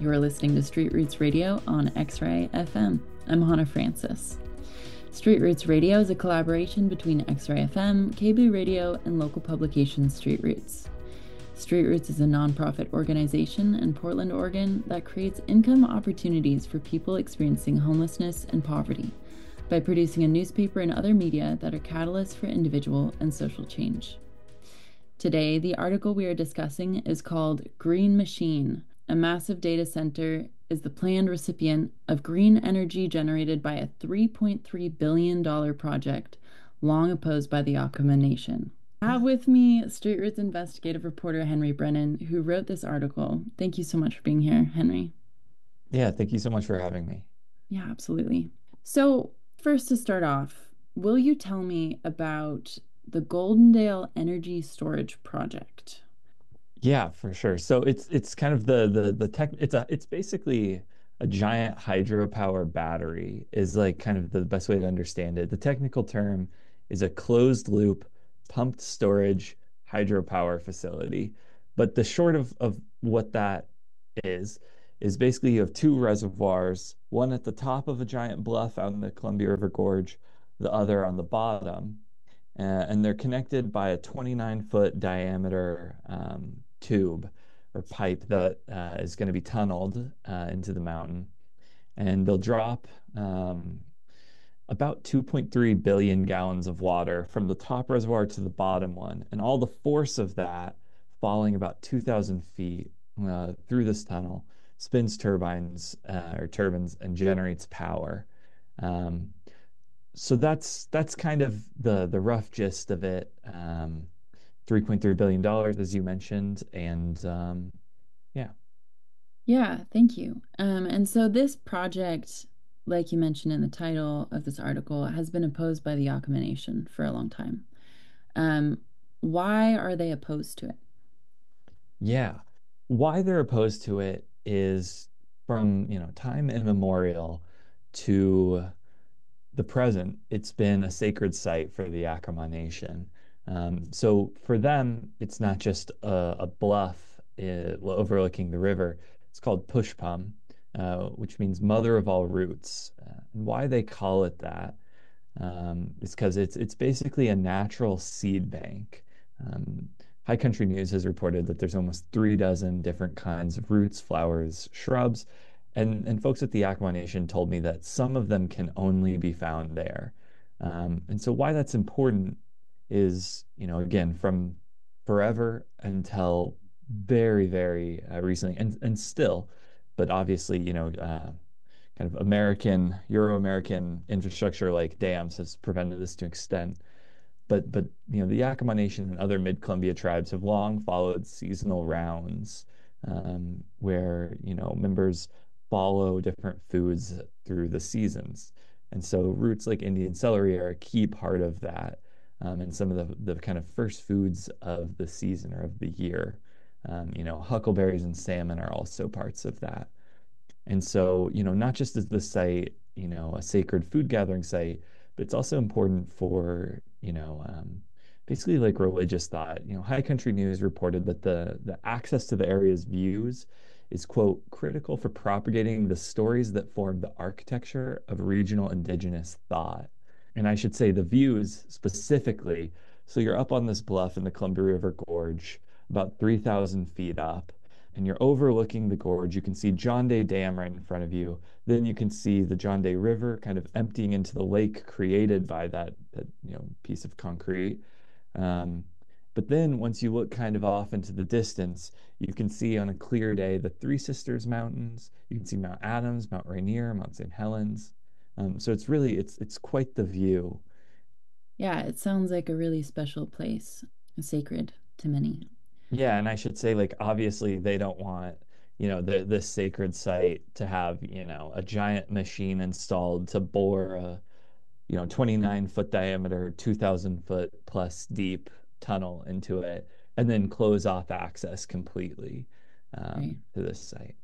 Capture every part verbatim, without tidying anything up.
You are listening to Street Roots Radio on X-Ray F M. I'm Hannah Francis. Street Roots Radio is a collaboration between X-Ray F M, K B Radio, and local publication Street Roots. Street Roots is a nonprofit organization in Portland, Oregon that creates income opportunities for people experiencing homelessness and poverty by producing a newspaper and other media that are catalysts for individual and social change. Today, the article we are discussing is called Green Machine. A massive data center is the planned recipient of green energy generated by a three point three billion dollars project long opposed by the Yakama Nation. I have with me Street Roots investigative reporter Henry Brennan, who wrote this article. Thank you so much for being here, Henry. Yeah, thank you so much for having me. Yeah, absolutely. So, first to start off, will you tell me about the Goldendale Energy Storage Project? Yeah, for sure. So it's it's kind of the the the tech it's a it's basically a giant hydropower battery is like kind of the best way to understand it. The technical term is a closed loop pumped storage hydropower facility. But the short of, of what that is is basically you have two reservoirs, one at the top of a giant bluff out in the Columbia River Gorge, the other on the bottom. Uh, and they're connected by a twenty-nine foot diameter um, tube or pipe that uh, is going to be tunneled uh, into the mountain. And they'll drop um, about two point three billion gallons of water from the top reservoir to the bottom one. And all the force of that falling about two thousand feet uh, through this tunnel spins turbines uh, or turbines and generates power. Um, so that's that's kind of the the rough gist of it. Um, three point three billion dollars, as you mentioned, and um, yeah. Yeah, thank you. Um, and so this project, like you mentioned in the title of this article, has been opposed by the Yakama Nation for a long time. Um, why are they opposed to it? Yeah. Why they're opposed to it is from, you know, time immemorial to the present, it's been a sacred site for the Yakama Um, so for them, it's not just a, a bluff uh, overlooking the river. It's called Pushpum, uh, which means mother of all roots. Uh, and why they call it that um, is because it's it's basically a natural seed bank. Um, High Country News has reported that there's almost three dozen different kinds of roots, flowers, shrubs, and and folks at the Yakama Nation told me that some of them can only be found there. Um, and so why that's important is, you know, again, from forever until very, very uh, recently, and and still, but obviously, you know, uh, kind of American, Euro-American infrastructure like dams has prevented this to extent. But but you know, the Yakama Nation and other mid-Columbia tribes have long followed seasonal rounds um, where, you know, members follow different foods through the seasons. And so roots like Indian celery are a key part of that. Um, and some of the, the kind of first foods of the season or of the year. Um, you know, huckleberries and salmon are also parts of that. And so, you know, not just as the site, you know, a sacred food gathering site, but it's also important for, you know, um, basically like religious thought. You know, High Country News reported that the the access to the area's views is, quote, critical for propagating the stories that form the architecture of regional indigenous thought. And I should say the views specifically. So you're up on this bluff in the Columbia River Gorge, about three thousand feet up, and you're overlooking the gorge. You can see John Day Dam right in front of you. Then you can see the John Day River kind of emptying into the lake created by that, that you know, piece of concrete. Um, but then once you look kind of off into the distance, you can see on a clear day the Three Sisters Mountains. You can see Mount Adams, Mount Rainier, Mount Saint Helens. Um, so it's really it's it's quite the view. Yeah, it sounds like a really special place, sacred to many. Yeah, and I should say, like, obviously they don't want, you know, the this sacred site to have, you know, a giant machine installed to bore a, you know, twenty-nine foot diameter, two thousand foot plus deep tunnel into it, and then close off access completely Right. um, to this site.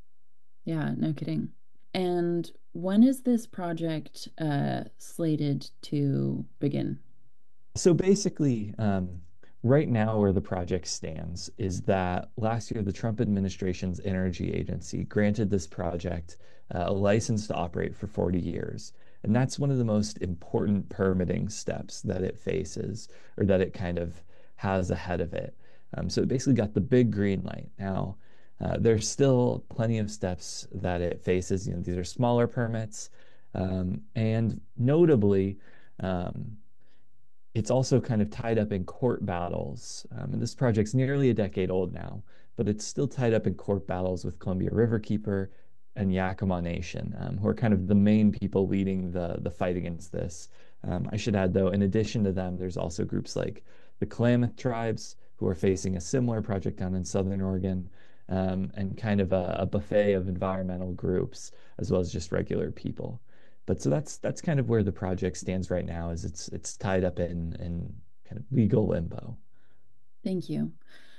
Yeah, no kidding. And when is this project uh, slated to begin? So basically, um, right now, where the project stands is that last year, the Trump administration's energy agency granted this project uh, a license to operate for forty years. And that's one of the most important permitting steps that it faces, or that it kind of has ahead of it. Um, so it basically got the big green light. Now, uh, there's still plenty of steps that it faces. You know, these are smaller permits, um, and notably, um, it's also kind of tied up in court battles. Um, and this project's nearly a decade old now, but it's still tied up in court battles with Columbia Riverkeeper and Yakima Nation, um, who are kind of the main people leading the, the fight against this. Um, I should add, though, in addition to them, there's also groups like the Klamath tribes who are facing a similar project down in Southern Oregon, um, and kind of a, a buffet of environmental groups, as well as just regular people. But so that's that's kind of where the project stands right now, is it's it's tied up in in kind of legal limbo. Thank you.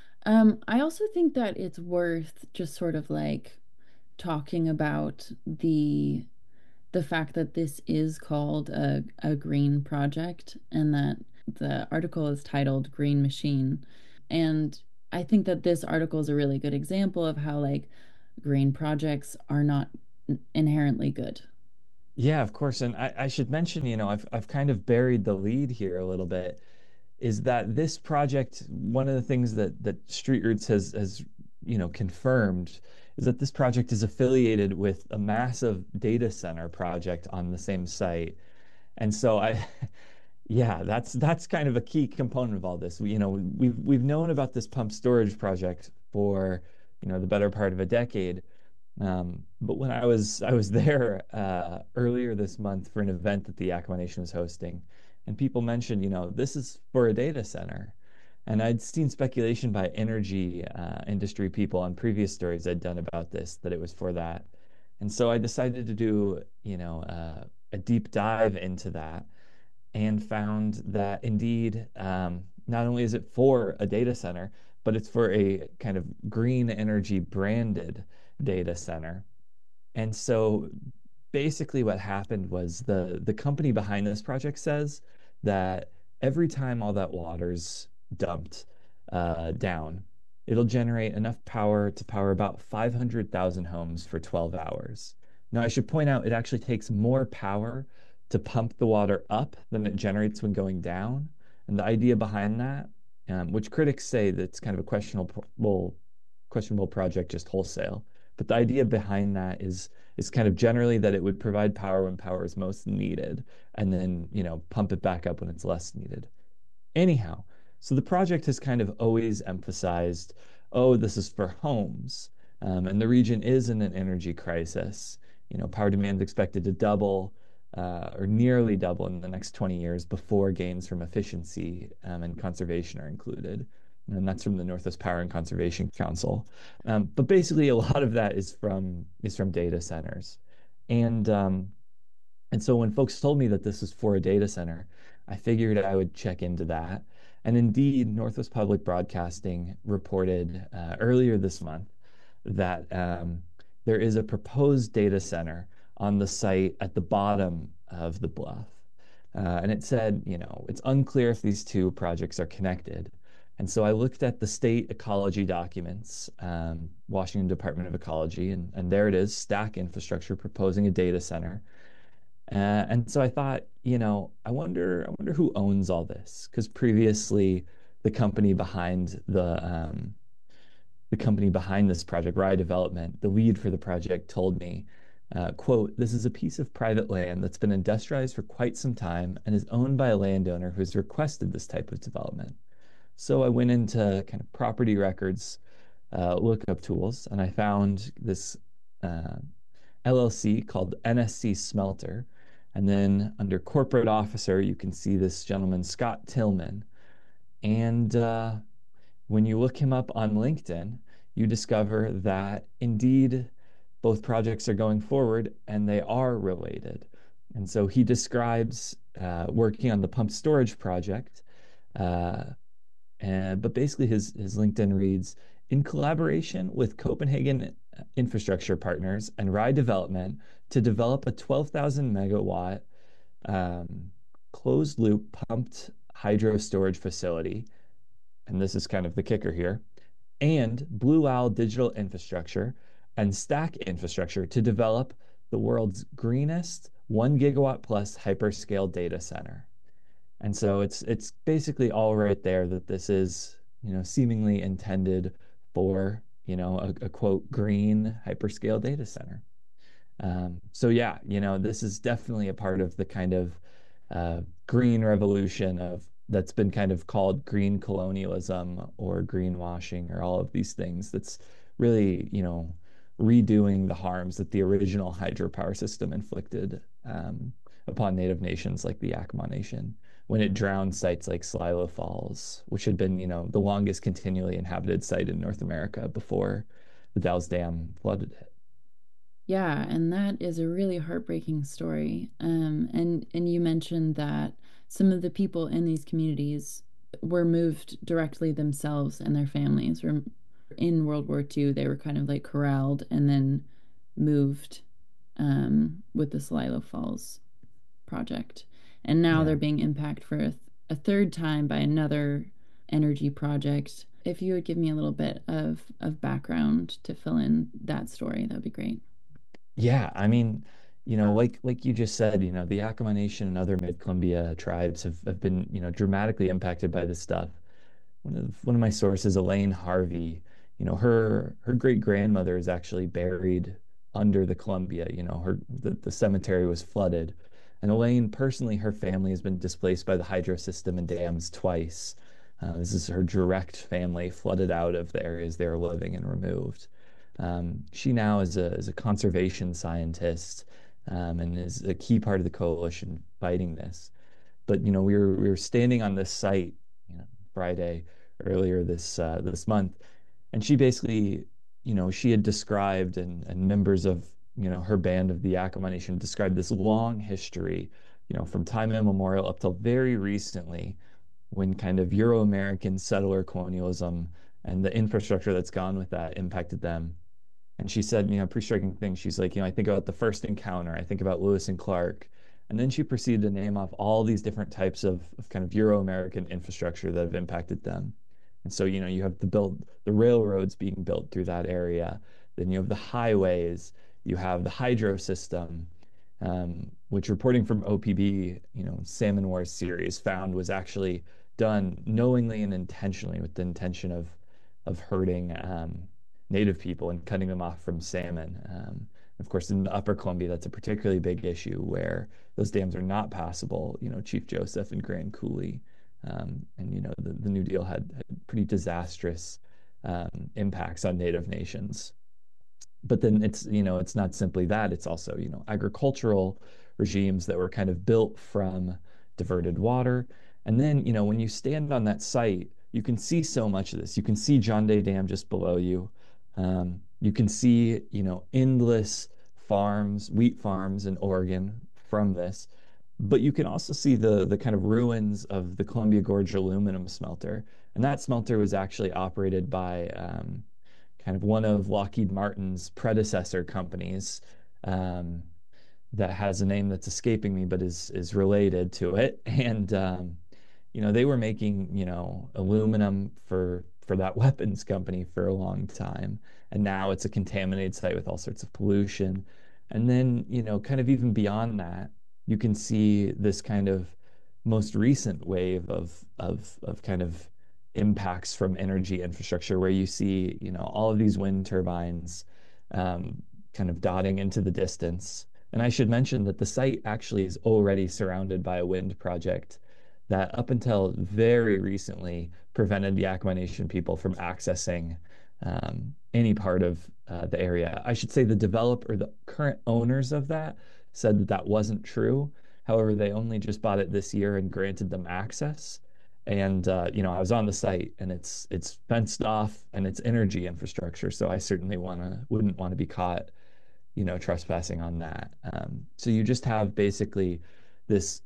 Um, I also think that it's worth just sort of like talking about the the fact that this is called a, a green project and that the article is titled Green Machine. And I think that this article is a really good example of how like green projects are not inherently good. Yeah, of course. And I, I should mention, you know, I've I've kind of buried the lead here a little bit, is that this project, one of the things that that Street Roots has has, you know, confirmed is that this project is affiliated with a massive data center project on the same site. And so I yeah, that's that's kind of a key component of all this. We, you know, we've we've known about this pump storage project for, you know, the better part of a decade. Um, but when I was I was there uh, earlier this month for an event that the Yakima Nation was hosting, and people mentioned, you know, this is for a data center. And I'd seen speculation by energy uh, industry people on previous stories I'd done about this, that it was for that. And so I decided to do, you know, uh, a deep dive into that, and found that indeed, um, not only is it for a data center, but it's for a kind of green energy branded data center. And so basically what happened was the the company behind this project says that every time all that water's dumped uh, down, it'll generate enough power to power about five hundred thousand homes for twelve hours. Now, I should point out it actually takes more power to pump the water up than it generates when going down. And the idea behind that, um, which critics say that's kind of a questionable questionable project just wholesale, but the idea behind that is is kind of generally that it would provide power when power is most needed, and then, you know, pump it back up when it's less needed. Anyhow, so the project has kind of always emphasized, oh, this is for homes, um, and the region is in an energy crisis. You know, power demand is expected to double, uh, or nearly double in the next twenty years before gains from efficiency um, and conservation are included. And that's from the Northwest Power and Conservation Council. Um, but basically, a lot of that is from is from data centers, and um, and so when folks told me that this was for a data center, I figured I would check into that. And indeed, Northwest Public Broadcasting reported uh, earlier this month that um, there is a proposed data center on the site at the bottom of the bluff. Uh, and it said, you know, it's unclear if these two projects are connected. And so I looked at the state ecology documents, um, Washington Department of Ecology, and, and there it is, Stack Infrastructure proposing a data center. Uh, and so I thought, you know, I wonder, I wonder who owns all this, because previously the company behind the um, the company behind this project, Rye Development, the lead for the project, told me, uh, quote, "This is a piece of private land that's been industrialized for quite some time and is owned by a landowner who's requested this type of development." So I went into kind of property records uh, lookup tools, and I found this uh, L L C called N S C Smelter. And then under corporate officer, you can see this gentleman, Scott Tillman. And uh, when you look him up on LinkedIn, you discover that indeed both projects are going forward and they are related. And so he describes uh, working on the pump storage project. Uh, and, but basically, his, his LinkedIn reads, in collaboration with Copenhagen Infrastructure Partners and Rye Development to develop a twelve thousand megawatt um, closed loop pumped hydro storage facility and this is kind of the kicker here, and Blue Owl Digital Infrastructure and Stack Infrastructure to develop the world's greenest one gigawatt plus hyperscale data center. And so it's it's basically all right there that this is, you know, seemingly intended for, you know, a, a quote green hyperscale data center. Um, so yeah, you know, this is definitely a part of the kind of uh, green revolution of that's been kind of called green colonialism or greenwashing or all of these things. That's really, you know, redoing the harms that the original hydropower system inflicted um, upon native nations like the Yakama Nation when it drowned sites like Sligo Falls, which had been, you know, the longest continually inhabited site in North America before the Dalles Dam flooded it. Yeah, and that is a really heartbreaking story. Um, and and you mentioned that some of the people in these communities were moved directly themselves and their families were in World War Two. They were kind of like corralled and then moved um, with the Sligo Falls project. And now they're Yeah. being impacted for a, th a third time by another energy project. If you would give me a little bit of, of background to fill in that story, that would be great. Yeah, I mean, you know, like like you just said, you know, the Yakama Nation and other Mid-Columbia tribes have, have been, you know, dramatically impacted by this stuff. One of one of my sources, Elaine Harvey, you know, her her great grandmother is actually buried under the Columbia. You know, her the, the cemetery was flooded. And Elaine, personally, her family has been displaced by the hydro system and dams twice. Uh, this is her direct family flooded out of the areas they were living and removed. Um, she now is a, is a conservation scientist um, and is a key part of the coalition fighting this. But you know, we were we were standing on this site, you know, Friday earlier this uh, this month, and she basically, you know, she had described and and members of you know her band of the Yakama Nation described this long history, you know, from time immemorial up till very recently, when kind of Euro-American settler colonialism and the infrastructure that's gone with that impacted them. And she said, you know, pretty striking thing. She's like, you know, I think about the first encounter, I think about Lewis and Clark. And then she proceeded to name off all these different types of, of kind of Euro-American infrastructure that have impacted them. And so, you know, you have the build the railroads being built through that area. Then you have the highways, you have the hydro system, um, which reporting from O P B, you know, Salmon Wars series found was actually done knowingly and intentionally with the intention of of hurting um, native people and cutting them off from salmon. Um, of course, in the Upper Columbia, that's a particularly big issue where those dams are not passable. You know, Chief Joseph and Grand Coulee, um, and you know the, the New Deal had, had pretty disastrous um, impacts on Native nations. But then it's you know it's not simply that; it's also you know agricultural regimes that were kind of built from diverted water. And then you know when you stand on that site, you can see so much of this. You can see John Day Dam just below you. Um, you can see, you know, endless farms, wheat farms in Oregon from this. But you can also see the the kind of ruins of the Columbia Gorge aluminum smelter. And that smelter was actually operated by um, kind of one of Lockheed Martin's predecessor companies. Um, that has a name that's escaping me, but is is related to it. And um, you know, they were making, you know, aluminum for for that weapons company for a long time. And now it's a contaminated site with all sorts of pollution. And then, you know, kind of even beyond that, you can see this kind of most recent wave of of of kind of impacts from energy infrastructure where you see, you know, all of these wind turbines um, kind of dotting into the distance. And I should mention that the site actually is already surrounded by a wind project that up until very recently prevented the Yakama Nation people from accessing um, any part of uh, the area. I should say the developer, the current owners of that said that that wasn't true. However, they only just bought it this year and granted them access. And uh, you know, I was on the site and it's it's fenced off and it's energy infrastructure. So I certainly wanna wouldn't want to be caught, you know, trespassing on that. Um, so you just have basically this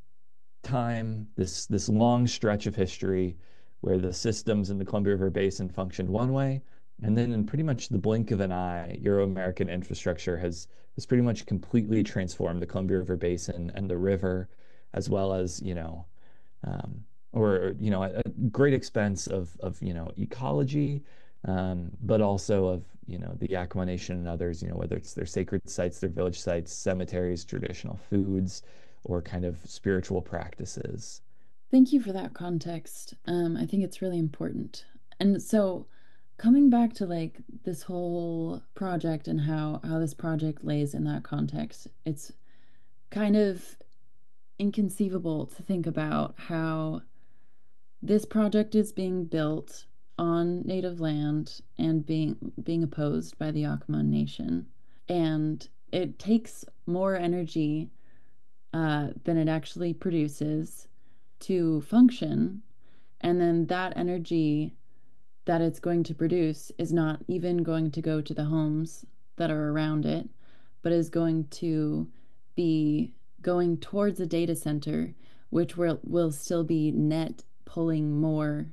time, this this long stretch of history where the systems in the Columbia River Basin functioned one way, and then in pretty much the blink of an eye, Euro-American infrastructure has has pretty much completely transformed the Columbia River Basin and the river, as well as, you know, um, or you know, at a great expense of of you know ecology, um, but also of you know the Yakama Nation and others. You know, whether it's their sacred sites, their village sites, cemeteries, traditional foods, or kind of spiritual practices. Thank you for that context. Um, I think it's really important. And so coming back to like this whole project and how how this project lays in that context, it's kind of inconceivable to think about how this project is being built on native land and being being opposed by the Yakama Nation. And it takes more energy uh, than it actually produces to function. And then that energy that it's going to produce is not even going to go to the homes that are around it, but is going to be going towards a data center, which will, will still be net pulling more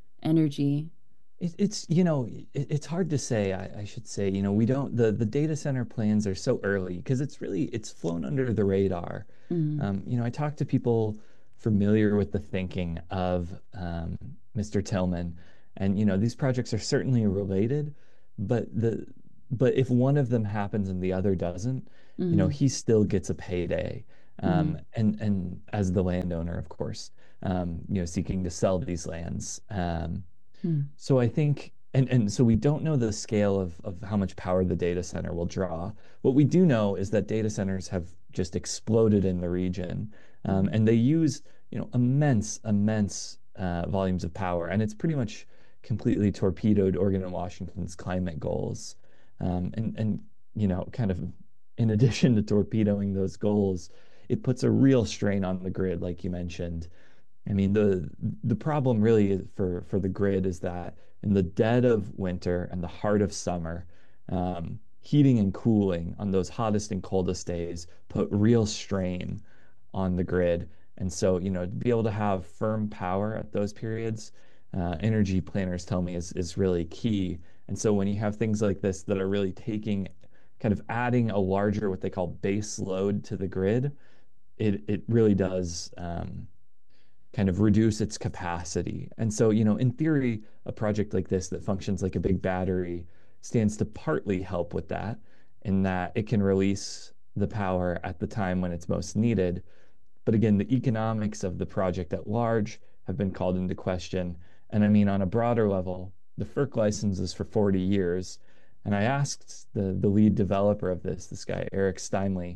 energy. It, it's, you know, it, it's hard to say. I, I should say, you know, we don't, the, the data center plans are so early because it's really, it's flown under the radar. Mm, Um, you know, I talk to people familiar with the thinking of um, mister Tillman, and, you know, these projects are certainly related, but the, but if one of them happens and the other doesn't, you know, mm, he still gets a payday. mm, Um, and, and as the landowner, of course, um, you know, seeking to sell these lands. Um, mm, so I think, and, and so we don't know the scale of, of how much power the data center will draw. What we do know is that data centers have just exploded in the region, um, mm, and they use, you know, immense, immense uh, volumes of power, and it's pretty much completely torpedoed Oregon and Washington's climate goals. Um, and and you know, kind of in addition to torpedoing those goals, it puts a real strain on the grid, like you mentioned. I mean, the the problem really is for for the grid is that in the dead of winter and the heart of summer, um, heating and cooling on those hottest and coldest days put real strain on the grid. And so, you know, to be able to have firm power at those periods, uh, energy planners tell me is is really key. And so when you have things like this that are really taking kind of adding a larger what they call base load to the grid, it it really does um, kind of reduce its capacity. And so, you know, in theory, a project like this that functions like a big battery stands to partly help with that, in that it can release the power at the time when it's most needed. But again, the economics of the project at large have been called into question. And I mean, on a broader level, the F E R C license is for forty years. And I asked the, the lead developer of this, this guy, Eric Steinley,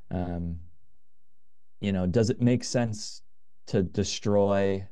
um, you know, does it make sense to destroy,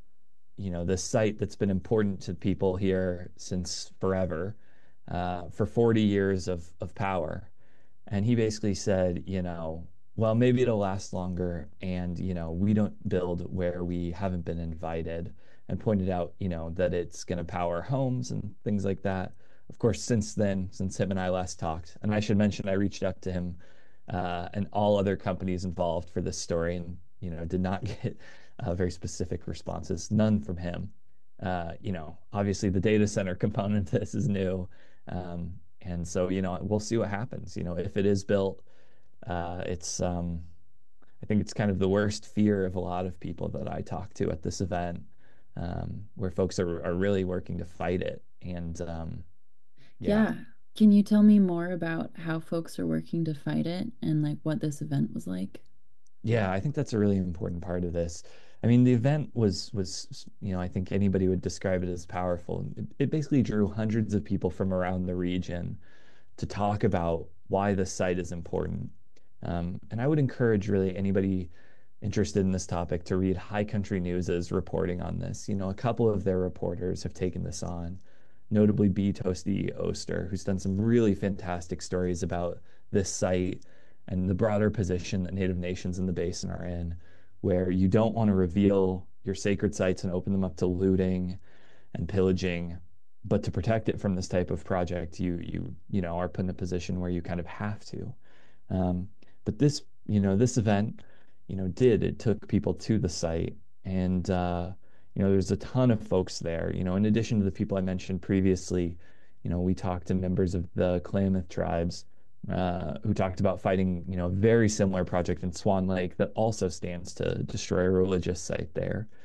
you know, this site that's been important to people here since forever, uh, for forty years of, of power? And he basically said, you know, well, maybe it'll last longer. And, you know, we don't build where we haven't been invited, and pointed out, you know, that it's going to power homes and things like that. Of course, since then, since him and I last talked, and I should mention, I reached out to him uh, and all other companies involved for this story, and, you know, did not get uh, very specific responses, none from him. Uh, you know, obviously the data center component of this is new. Um, and so, you know, we'll see what happens. You know, if it is built, uh, it's, um, I think it's kind of the worst fear of a lot of people that I talk to at this event, um, where folks are, are really working to fight it. And um, yeah, yeah. Can you tell me more about how folks are working to fight it and like what this event was like? yeah, I think that's a really important part of this. I mean, the event was was, you know, I think anybody would describe it as powerful. It, it basically drew hundreds of people from around the region to talk about why the site is important. Um, and I would encourage really anybody interested in this topic to read High Country News's reporting on this. You know, a couple of their reporters have taken this on, notably B. Toasty Oster, who's done some really fantastic stories about this site and the broader position that Native nations in the basin are in, where you don't want to reveal your sacred sites and open them up to looting and pillaging. But to protect it from this type of project, you you you know are put in a position where you kind of have to. Um, but this you know this event, you know, did it took people to the site, and uh, you know there's a ton of folks there. You know, in addition to the people I mentioned previously, you know, we talked to members of the Klamath tribes, uh, who talked about fighting, you know, a very similar project in Swan Lake that also stands to destroy a religious site there.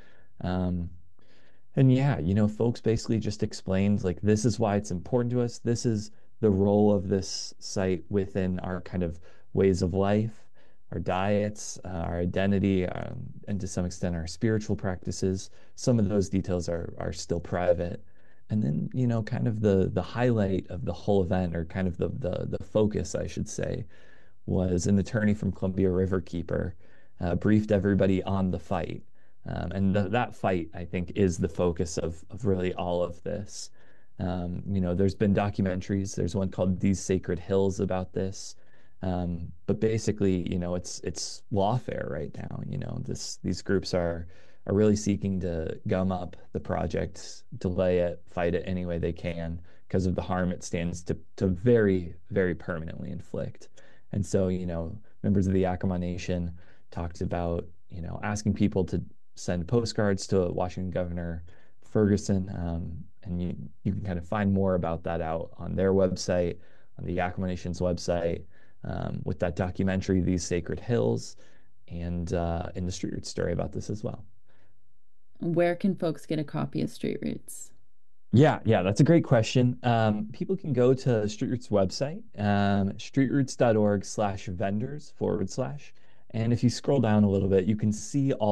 Um, and yeah, you know, folks basically just explained like this is why it's important to us. This is the role of this site within our kind of ways of life, our diets, uh, our identity, um, and to some extent our spiritual practices. Some of those details are are still private. And then, you know, kind of the the highlight of the whole event, or kind of the the the focus, I should say, was an attorney from Columbia Riverkeeper, uh, briefed everybody on the fight. Um, and th that fight, I think, is the focus of, of really all of this. Um, you know, there's been documentaries. There's one called These Sacred Hills about this. Um, but basically, you know, it's it's lawfare right now. You know, this these groups are are really seeking to gum up the project, delay it, fight it any way they can because of the harm it stands to to very, very permanently inflict. And so, you know, members of the Yakama Nation talked about, you know, asking people to send postcards to Washington Governor Ferguson. Um, and you, you can kind of find more about that out on their website, on the Yakama Nation's website, um, with that documentary, These Sacred Hills, and uh, in the Street Roots story about this as well. Where can folks get a copy of Street Roots? Yeah, yeah, that's a great question. Um, people can go to Street Roots website, um, streetroots dot org slash vendors forward slash. And if you scroll down a little bit, you can see all